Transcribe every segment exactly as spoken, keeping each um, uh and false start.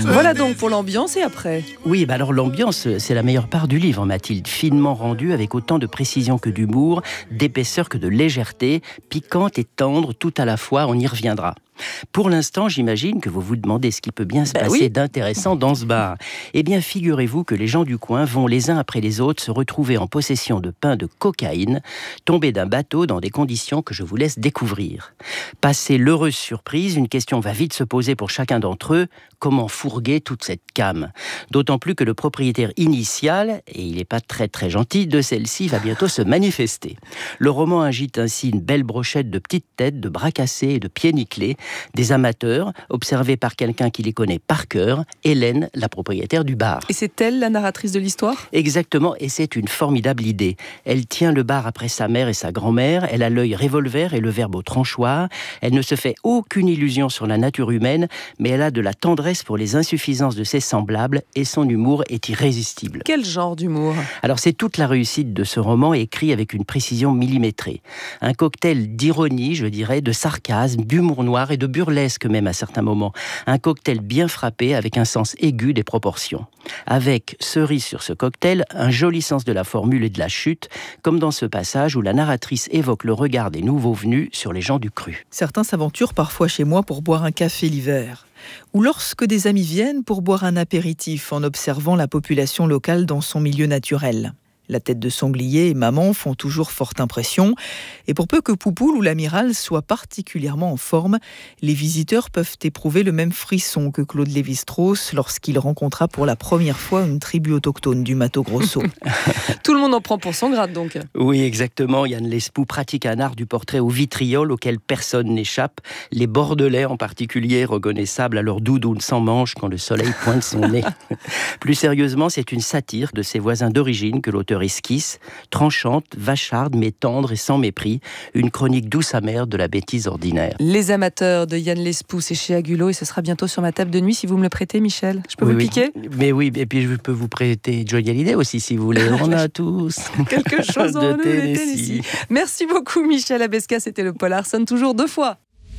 Voilà donc pour l'ambiance et après. Oui, bah alors l'ambiance, c'est la meilleure part du livre, Mathilde. Finement rendue, avec autant de précision que d'humour, d'épaisseur que de légèreté, piquante et tendre tout à la fois, on y reviendra. Pour l'instant, j'imagine que vous vous demandez ce qui peut bien se ben passer oui. d'intéressant dans ce bar. Eh bien, figurez-vous que les gens du coin vont les uns après les autres se retrouver en possession de pains de cocaïne, tombés d'un bateau dans des conditions que je vous laisse découvrir. Passée l'heureuse surprise, une question va vite se poser pour chacun d'entre eux: comment fourguer toute cette came ? D'autant plus que le propriétaire initial, et il n'est pas très très gentil, de celle-ci va bientôt se manifester. Le roman agite ainsi une belle brochette de petites têtes, de bras cassés et de pieds nickelés, des amateurs, observés par quelqu'un qui les connaît par cœur, Hélène, la propriétaire du bar. Et c'est elle la narratrice de l'histoire ? Exactement, et c'est une formidable idée. Elle tient le bar après sa mère et sa grand-mère, elle a l'œil revolver et le verbe au tranchoir, elle ne se fait aucune illusion sur la nature humaine, mais elle a de la tendresse pour les insuffisances de ses semblables et son humour est irrésistible. Quel genre d'humour ? Alors c'est toute la réussite de ce roman, écrit avec une précision millimétrée. Un cocktail d'ironie, je dirais, de sarcasme, d'humour noir et de burlesque même à certains moments. Un cocktail bien frappé avec un sens aigu des proportions. Avec, cerise sur ce cocktail, un joli sens de la formule et de la chute, comme dans ce passage où la narratrice évoque le regard des nouveaux venus sur les gens du cru. Certains s'aventurent parfois chez moi pour boire un café l'hiver. Ou lorsque des amis viennent pour boire un apéritif en observant la population locale dans son milieu naturel. La tête de sanglier et maman font toujours forte impression. Et pour peu que Poupoule ou l'amiral soient particulièrement en forme, les visiteurs peuvent éprouver le même frisson que Claude Lévi-Strauss lorsqu'il rencontra pour la première fois une tribu autochtone du Mato Grosso. Tout le monde en prend pour son grade donc. Oui, exactement. Yann Lespoux pratique un art du portrait au vitriol auquel personne n'échappe. Les Bordelais en particulier, reconnaissables à leur doudoune sans manches quand le soleil pointe son nez. Plus sérieusement, c'est une satire de ses voisins d'origine que l'auteur esquisse, tranchante, vacharde, mais tendre et sans mépris, une chronique douce amère de la bêtise ordinaire. Les amateurs de Yann Lespoux, c'est chez Agulot et ce sera bientôt sur ma table de nuit si vous me le prêtez, Michel. Je peux oui, vous oui. piquer ? Mais oui, et puis je peux vous prêter Johnny Hallyday aussi si vous voulez. On a tous quelque chose en de nous, Tennessee. Tennessee. Merci beaucoup Michel Abesca, c'était le Paul Arson, toujours deux fois.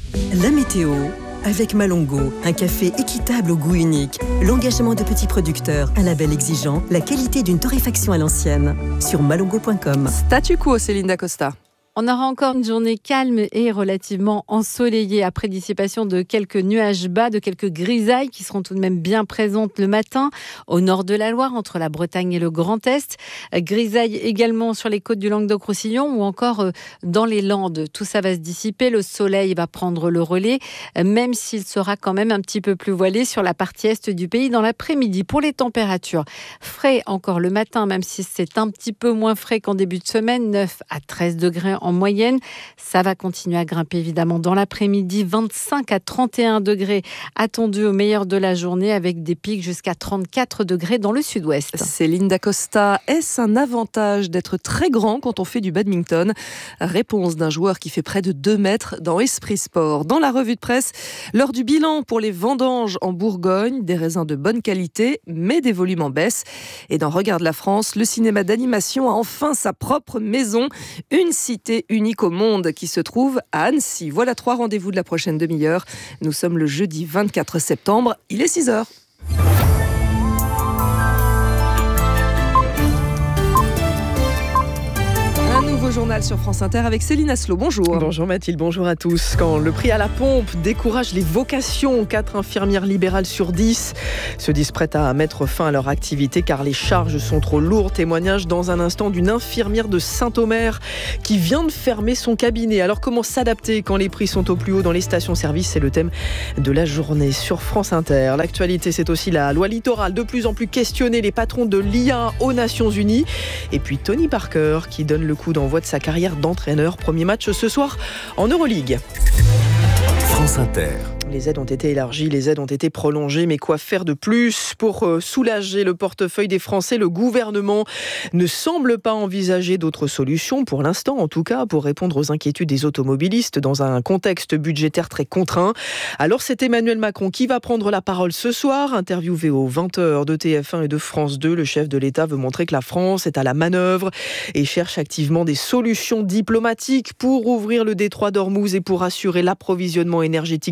La météo avec Malongo, un café équitable au goût unique, l'engagement de petits producteurs, un label exigeant, la qualité d'une torréfaction à l'ancienne. Sur malongo point com. Statu quo, Céline Dacosta. On aura encore une journée calme et relativement ensoleillée après dissipation de quelques nuages bas, de quelques grisailles qui seront tout de même bien présentes le matin au nord de la Loire, entre la Bretagne et le Grand Est. Grisailles également sur les côtes du Languedoc-Roussillon ou encore dans les Landes. Tout ça va se dissiper, le soleil va prendre le relais, même s'il sera quand même un petit peu plus voilé sur la partie est du pays dans l'après-midi. Pour les températures, frais encore le matin, même si c'est un petit peu moins frais qu'en début de semaine, neuf à treize degrés en moyenne. Ça va continuer à grimper évidemment dans l'après-midi, vingt-cinq à trente et un degrés attendus au meilleur de la journée avec des pics jusqu'à trente-quatre degrés dans le sud-ouest. Céline Dacosta, est-ce un avantage d'être très grand quand on fait du badminton ? Réponse d'un joueur qui fait près de deux mètres dans Esprit Sport. Dans la revue de presse, lors du bilan pour les vendanges en Bourgogne, des raisins de bonne qualité, mais des volumes en baisse. Et dans Regarde la France, le cinéma d'animation a enfin sa propre maison, une cité unique au monde qui se trouve à Annecy. Voilà trois rendez-vous de la prochaine demi-heure. Nous sommes le jeudi vingt-quatre septembre, il est six heures. Journal sur France Inter avec Céline Asselot. Bonjour. Bonjour Mathilde, bonjour à tous. Quand le prix à la pompe décourage les vocations, quatre infirmières libérales sur dix se disent prêtes à mettre fin à leur activité car les charges sont trop lourdes. Témoignage dans un instant d'une infirmière de Saint-Omer qui vient de fermer son cabinet. Alors comment s'adapter quand les prix sont au plus haut dans les stations-service ? C'est le thème de la journée sur France Inter. L'actualité, c'est aussi la loi littorale, de plus en plus questionnée, les patrons de l'I A aux Nations Unies. Et puis Tony Parker qui donne le coup d'envoi de sa carrière d'entraîneur. Premier match ce soir en Euroleague. France Inter. Les aides ont été élargies, les aides ont été prolongées, mais quoi faire de plus pour soulager le portefeuille des Français ? Le gouvernement ne semble pas envisager d'autres solutions, pour l'instant en tout cas, pour répondre aux inquiétudes des automobilistes dans un contexte budgétaire très contraint. Alors c'est Emmanuel Macron qui va prendre la parole ce soir. Interviewé aux vingt heures de T F un et de France deux, le chef de l'État veut montrer que la France est à la manœuvre et cherche activement des solutions diplomatiques pour ouvrir le détroit d'Ormuz et pour assurer l'approvisionnement énergétique du pays.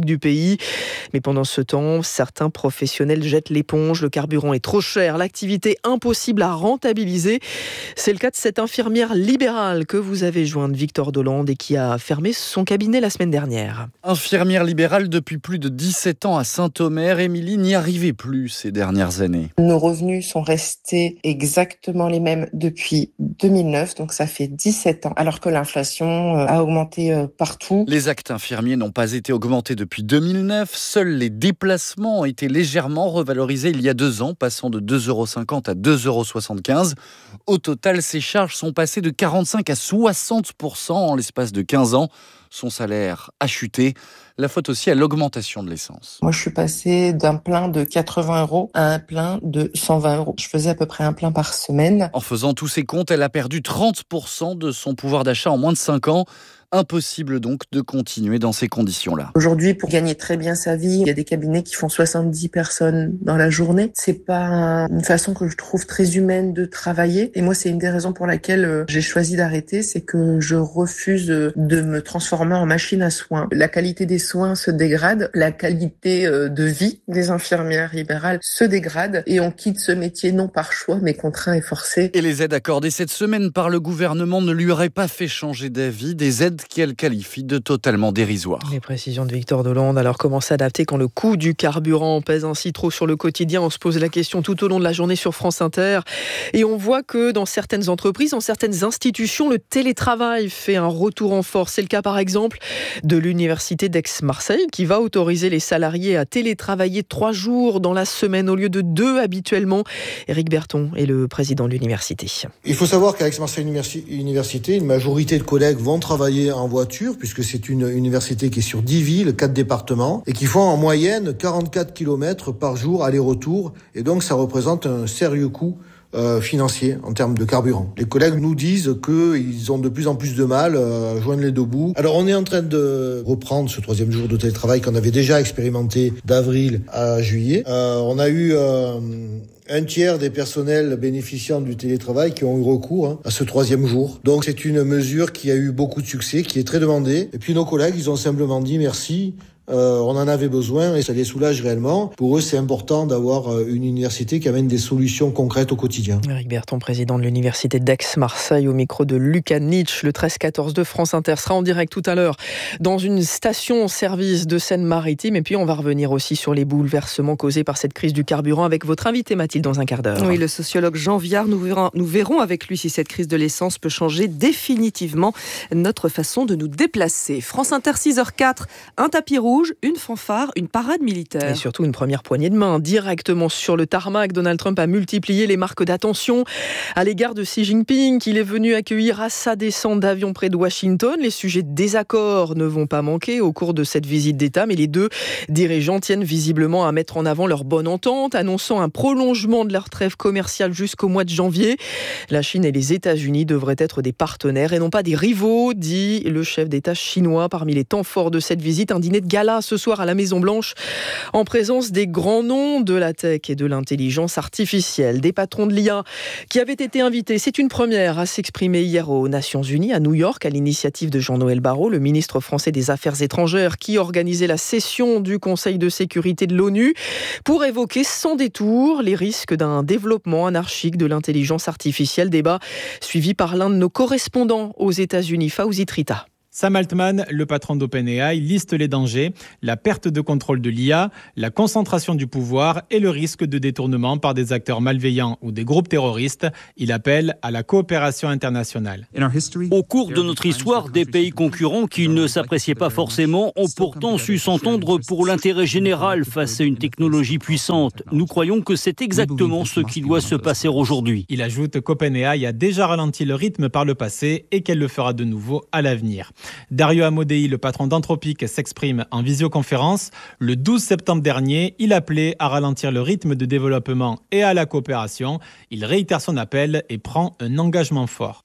pays. Mais pendant ce temps, certains professionnels jettent l'éponge. Le carburant est trop cher, l'activité impossible à rentabiliser. C'est le cas de cette infirmière libérale que vous avez jointe, Victor Dolande, et qui a fermé son cabinet la semaine dernière. Infirmière libérale depuis plus de dix-sept ans à Saint-Omer, Émilie n'y arrivait plus ces dernières années. Nos revenus sont restés exactement les mêmes depuis deux mille neuf, donc ça fait dix-sept ans, alors que l'inflation a augmenté partout. Les actes infirmiers n'ont pas été augmentés depuis deux mille neuf. Seuls les déplacements ont été légèrement revalorisés il y a deux ans, passant de deux euros cinquante à deux euros soixante-quinze. Au total, ces charges sont passées de quarante-cinq à soixante pour cent en l'espace de quinze ans. Son salaire a chuté. La faute aussi à l'augmentation de l'essence. Moi, je suis passée d'un plein de quatre-vingts euros à un plein de cent vingt euros. Je faisais à peu près un plein par semaine. En faisant tous ces comptes, elle a perdu trente pour cent de son pouvoir d'achat en moins de cinq ans. Impossible donc de continuer dans ces conditions-là. Aujourd'hui, pour gagner très bien sa vie, il y a des cabinets qui font soixante-dix personnes dans la journée. C'est pas une façon que je trouve très humaine de travailler. Et moi, c'est une des raisons pour laquelle j'ai choisi d'arrêter, c'est que je refuse de me transformer en machine à soins. La qualité des soins se dégrade, la qualité de vie des infirmières libérales se dégrade et on quitte ce métier non par choix, mais contraint et forcé. Et les aides accordées cette semaine par le gouvernement ne lui auraient pas fait changer d'avis, des aides qu'elle qualifie de totalement dérisoires. Les précisions de Victor Dolande. Alors comment s'adapter quand le coût du carburant pèse ainsi trop sur le quotidien? On se pose la question tout au long de la journée sur France Inter. Et on voit que dans certaines entreprises, dans certaines institutions, le télétravail fait un retour en force. C'est le cas par exemple de l'université d'Aix-Marseille qui va autoriser les salariés à télétravailler trois jours dans la semaine au lieu de deux habituellement. Éric Berton est le président de l'université. Il faut savoir qu'à Aix-Marseille Université, une majorité de collègues vont travailler en voiture, puisque c'est une université qui est sur dix villes, quatre départements, et qui font en moyenne quarante-quatre kilomètres par jour aller-retour, et donc ça représente un sérieux coût euh, financier en termes de carburant. Les collègues nous disent qu'ils ont de plus en plus de mal à joindre les deux bouts. Alors on est en train de reprendre ce troisième jour de télétravail qu'on avait déjà expérimenté d'avril à juillet. Euh, on a eu... Euh, un tiers des personnels bénéficiant du télétravail qui ont eu recours hein, à ce troisième jour. Donc c'est une mesure qui a eu beaucoup de succès, qui est très demandée. Et puis nos collègues, ils ont simplement dit merci. Euh, on en avait besoin et ça les soulage réellement. Pour eux, c'est important d'avoir une université qui amène des solutions concrètes au quotidien. Éric Berton, président de l'université d'Aix-Marseille, au micro de Lucas Nietzsche. Le treize quatorze de France Inter sera en direct tout à l'heure dans une station-service de Seine-Maritime. Et puis, on va revenir aussi sur les bouleversements causés par cette crise du carburant avec votre invité Mathilde dans un quart d'heure. Oui, le sociologue Jean Viard, nous verrons, nous verrons avec lui si cette crise de l'essence peut changer définitivement notre façon de nous déplacer. France Inter, six heures quatre, un tapis rouge, une fanfare, une parade militaire. Et surtout une première poignée de main. Directement sur le tarmac, Donald Trump a multiplié les marques d'attention à l'égard de Xi Jinping, qu'il est venu accueillir à sa descente d'avion près de Washington. Les sujets de désaccord ne vont pas manquer au cours de cette visite d'État, mais les deux dirigeants tiennent visiblement à mettre en avant leur bonne entente, annonçant un prolongement de leur trêve commerciale jusqu'au mois de janvier. La Chine et les États-Unis devraient être des partenaires et non pas des rivaux, dit le chef d'État chinois. Parmi les temps forts de cette visite, un dîner de gala ce soir à la Maison-Blanche en présence des grands noms de la tech et de l'intelligence artificielle. Des patrons de l'I A qui avaient été invités, c'est une première, à s'exprimer hier aux Nations Unies à New York à l'initiative de Jean-Noël Barrot, le ministre français des Affaires étrangères qui organisait la session du Conseil de sécurité de l'ONU pour évoquer sans détour les risques d'un développement anarchique de l'intelligence artificielle. Débat suivi par l'un de nos correspondants aux États-Unis, Fawzi Trita. Sam Altman, le patron d'OpenAI, liste les dangers, la perte de contrôle de l'I A, la concentration du pouvoir et le risque de détournement par des acteurs malveillants ou des groupes terroristes. Il appelle à la coopération internationale. Au cours de notre histoire, des pays concurrents qui ne s'appréciaient pas forcément ont pourtant su s'entendre pour l'intérêt général face à une technologie puissante. Nous croyons que c'est exactement ce qui doit se passer aujourd'hui. Il ajoute qu'OpenAI a déjà ralenti le rythme par le passé et qu'elle le fera de nouveau à l'avenir. Dario Amodei, le patron d'Anthropic, s'exprime en visioconférence. Le douze septembre dernier, il appelait à ralentir le rythme de développement et à la coopération. Il réitère son appel et prend un engagement fort.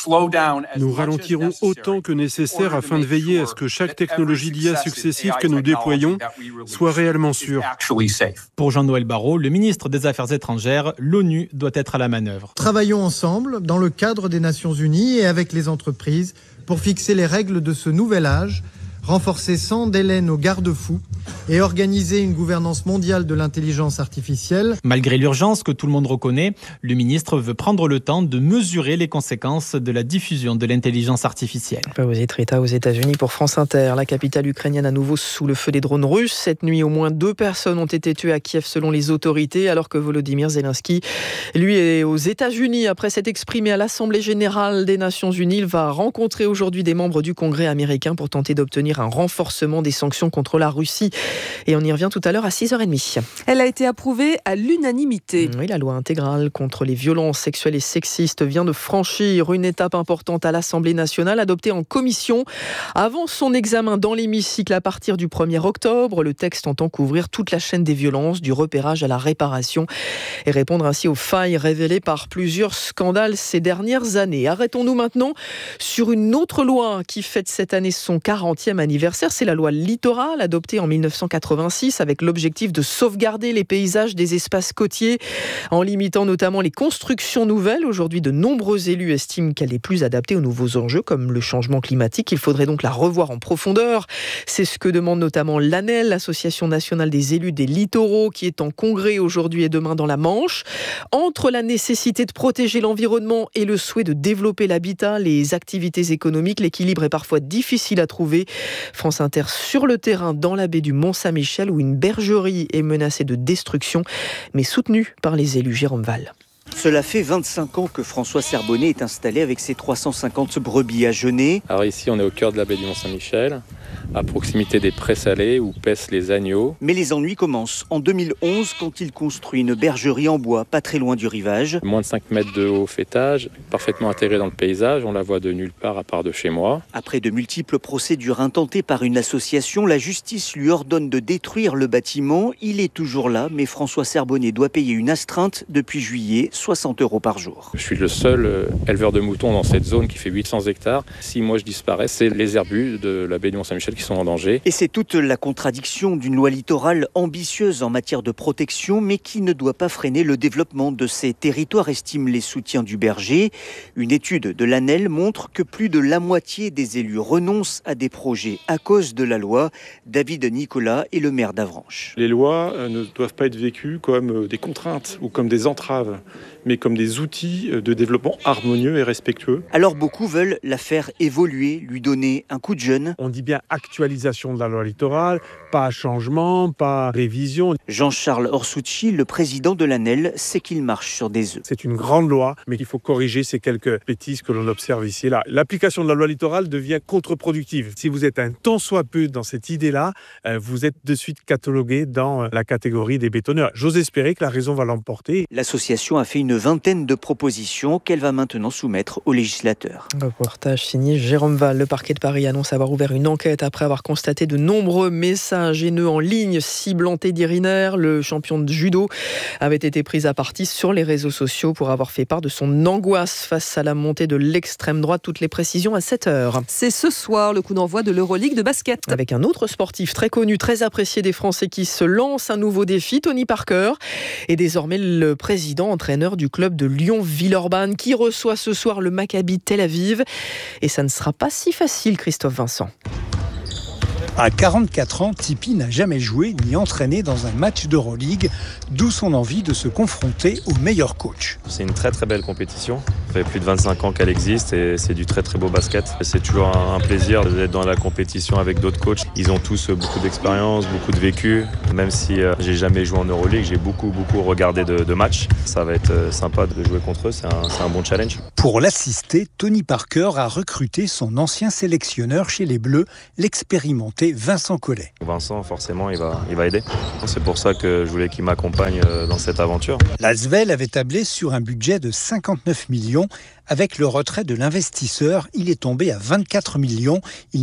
Nous ralentirons autant que nécessaire afin de veiller à ce que chaque technologie d'I A successive que nous déployons soit réellement sûre. Pour Jean-Noël Barrot, le ministre des Affaires étrangères, l'ONU doit être à la manœuvre. Travaillons ensemble dans le cadre des Nations Unies et avec les entreprises pour fixer les règles de ce nouvel âge renforcer sans délai nos garde-fous et organiser une gouvernance mondiale de l'intelligence artificielle. Malgré l'urgence que tout le monde reconnaît, le ministre veut prendre le temps de mesurer les conséquences de la diffusion de l'intelligence artificielle. Vous êtes Rita aux États-Unis pour France Inter. La capitale ukrainienne à nouveau sous le feu des drones russes. Cette nuit, au moins deux personnes ont été tuées à Kiev selon les autorités, alors que Volodymyr Zelensky, lui, est aux États-Unis. Après s'être exprimé à l'Assemblée générale des Nations Unies, il va rencontrer aujourd'hui des membres du Congrès américain pour tenter d'obtenir un renforcement des sanctions contre la Russie. Et on y revient tout à l'heure à six heures trente. Elle a été approuvée à l'unanimité. Oui, la loi intégrale contre les violences sexuelles et sexistes vient de franchir une étape importante à l'Assemblée nationale, adoptée en commission. Avant son examen dans l'hémicycle à partir du premier octobre, le texte entend couvrir toute la chaîne des violences, du repérage à la réparation, et répondre ainsi aux failles révélées par plusieurs scandales ces dernières années. Arrêtons-nous maintenant sur une autre loi qui fête cette année son quarantième anniversaire. C'est la loi Littoral, adoptée en mille neuf cent quatre-vingt-six avec l'objectif de sauvegarder les paysages des espaces côtiers en limitant notamment les constructions nouvelles. Aujourd'hui, de nombreux élus estiment qu'elle est plus adaptée aux nouveaux enjeux comme le changement climatique. Il faudrait donc la revoir en profondeur. C'est ce que demande notamment l'A N E L, l'Association nationale des élus des littoraux, qui est en congrès aujourd'hui et demain dans la Manche. Entre la nécessité de protéger l'environnement et le souhait de développer l'habitat, les activités économiques, l'équilibre est parfois difficile à trouver. France Inter sur le terrain dans la baie du Mont-Saint-Michel où une bergerie est menacée de destruction, mais soutenue par les élus. Jérôme Val. Cela fait vingt-cinq ans que François Serbonnet est installé avec ses trois cent cinquante brebis à Genêt. Alors ici, on est au cœur de la baie du Mont-Saint-Michel, à proximité des prés salés où paissent les agneaux. Mais les ennuis commencent en deux mille onze quand il construit une bergerie en bois pas très loin du rivage. Moins de cinq mètres de haut fêtage, parfaitement intégrée dans le paysage, on la voit de nulle part à part de chez moi. Après de multiples procédures intentées par une association, la justice lui ordonne de détruire le bâtiment. Il est toujours là, mais François Serbonnet doit payer une astreinte depuis juillet, soixante euros par jour. Je suis le seul éleveur de moutons dans cette zone qui fait huit cents hectares. Si moi je disparais, c'est les herbus de la baie du Mont-Saint-Michel qui sont en danger. Et c'est toute la contradiction d'une loi littorale ambitieuse en matière de protection, mais qui ne doit pas freiner le développement de ces territoires, estiment les soutiens du berger. Une étude de l'A N E L montre que plus de la moitié des élus renoncent à des projets à cause de la loi. David Nicolas est le maire d'Avranches. Les lois ne doivent pas être vécues comme des contraintes ou comme des entraves, mais comme des outils de développement harmonieux et respectueux. Alors beaucoup veulent la faire évoluer, lui donner un coup de jeune. On dit bien actualisation de la loi littorale, pas changement, pas révision. Jean-Charles Orsucci, le président de l'A N E L, sait qu'il marche sur des œufs. C'est une grande loi, mais il faut corriger ces quelques bêtises que l'on observe ici et là. L'application de la loi littorale devient contre-productive. Si vous êtes un tant soit peu dans cette idée-là, vous êtes de suite catalogué dans la catégorie des bétonneurs. J'ose espérer que la raison va l'emporter. L'association a fait une vingtaine de propositions qu'elle va maintenant soumettre aux législateurs. Reportage signé Jérôme Val. Le parquet de Paris annonce avoir ouvert une enquête après avoir constaté de nombreux messages haineux en ligne ciblant Teddy Riner. Le champion de judo avait été pris à partie sur les réseaux sociaux pour avoir fait part de son angoisse face à la montée de l'extrême droite. Toutes les précisions à sept heures. C'est ce soir le coup d'envoi de l'Euroleague de basket. Avec un autre sportif très connu, très apprécié des Français qui se lance un nouveau défi, Tony Parker, est désormais le président entraîneur du club de Lyon-Villeurbanne qui reçoit ce soir le Maccabi Tel Aviv. Et ça ne sera pas si facile, Christophe Vincent. À quarante-quatre ans, Tipeee n'a jamais joué ni entraîné dans un match d'Euroleague, d'où son envie de se confronter au meilleur coach. C'est une très très belle compétition. Ça fait plus de vingt-cinq ans qu'elle existe et c'est du très très beau basket. C'est toujours un plaisir d'être dans la compétition avec d'autres coachs. Ils ont tous beaucoup d'expérience, beaucoup de vécu. Même si j'ai jamais joué en Euroleague, j'ai beaucoup beaucoup regardé de, de matchs. Ça va être sympa de jouer contre eux, c'est un, c'est un bon challenge. Pour l'assister, Tony Parker a recruté son ancien sélectionneur chez les Bleus, l'expérimenté Vincent Collet. Vincent, forcément, il va, il va aider. C'est pour ça que je voulais qu'il m'accompagne dans cette aventure. L'Asvel avait tablé sur un budget de cinquante-neuf millions. Avec le retrait de l'investisseur, il est tombé à vingt-quatre millions. Il